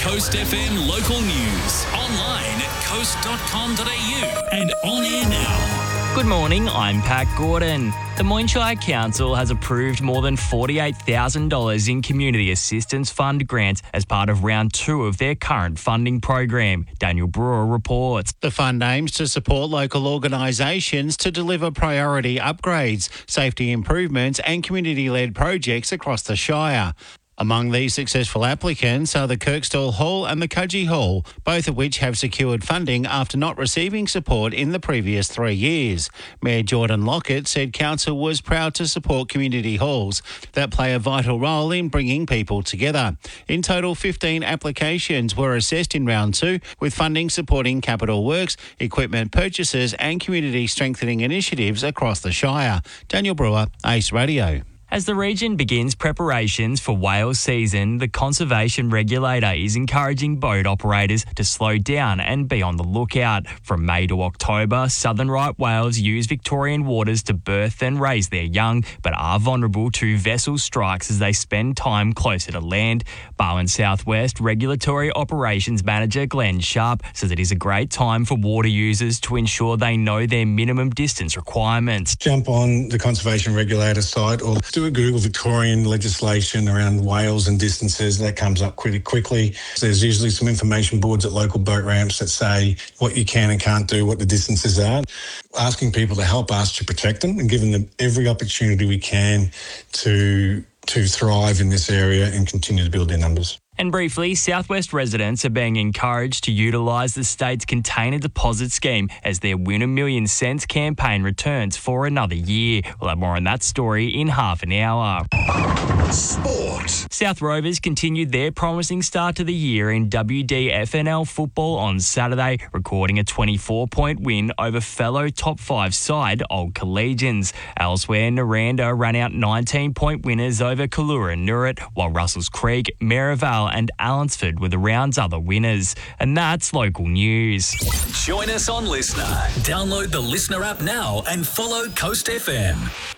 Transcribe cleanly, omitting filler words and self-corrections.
Coast FM local news, online at coast.com.au and on air now. Good morning, I'm Pat Gordon. The Moyne Shire Council has approved more than $48,000 in Community Assistance Fund grants as part of round 2 of their current funding program. Daniel Brewer reports. The fund aims to support local organisations to deliver priority upgrades, safety improvements and community-led projects across the Shire. Among these successful applicants are the Kirkstall Hall and the Cudgee Hall, both of which have secured funding after not receiving support in the previous 3 years. Mayor Jordan Lockett said council was proud to support community halls that play a vital role in bringing people together. In total, 15 applications were assessed in round 2, with funding supporting capital works, equipment purchases and community strengthening initiatives across the Shire. Daniel Brewer, Ace Radio. As the region begins preparations for whale season, the conservation regulator is encouraging boat operators to slow down and be on the lookout. From May to October, southern right whales use Victorian waters to birth and raise their young, but are vulnerable to vessel strikes as they spend time closer to land. Barwon Southwest Regulatory Operations Manager Glenn Sharp says it is a great time for water users to ensure they know their minimum distance requirements. Jump on the conservation regulator site or do a Google Victorian legislation around whales and distances. That comes up pretty quickly. There's usually some information boards at local boat ramps that say what you can and can't do, what the distances are. Asking people to help us to protect them and giving them every opportunity we can to thrive in this area and continue to build their numbers. And briefly, Southwest residents are being encouraged to utilise the state's container deposit scheme as their Win a Million Cents campaign returns for another year. We'll have more on that story in half an hour. Sport. South Rovers continued their promising start to the year in WDFNL football on Saturday, recording a 24-point win over fellow top 5 side Old Collegians. Elsewhere, Naranda ran out 19-point winners over Kallura Nurut, while Russells Creek, Maryvale and Allansford were the round's other winners. And that's local news. Join us on Listener. Download the Listener app now and follow Coast FM.